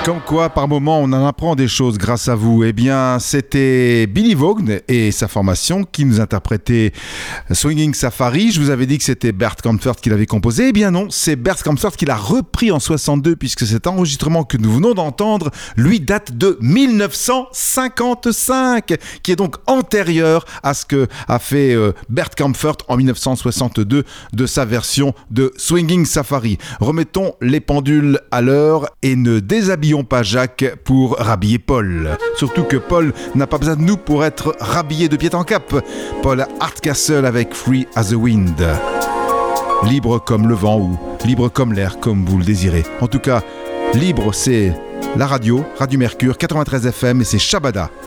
Comme quoi, par moment, on en apprend des choses grâce à vous. Eh bien, c'était Billy Vaughn et sa formation qui nous interprétait Swinging Safari. Je vous avais dit que c'était Bert Kaempfert qui l'avait composé. Eh bien non, c'est Bert Kaempfert qui l'a repris en 62 puisque cet enregistrement que nous venons d'entendre, lui, date de 1955, qui est donc antérieur à ce que a fait Bert Kaempfert en 1962 de sa version de Swinging Safari. Remettons les pendules à l'heure et ne déshabillons pas Jacques pour rhabiller Paul. Surtout que Paul n'a pas besoin de nous pour être rhabillé de pied en cap. Paul Hardcastle avec Free as the Wind. Libre comme le vent ou libre comme l'air, comme vous le désirez. En tout cas, libre, c'est la radio, Radio Mercure, 93 FM et c'est Shabada.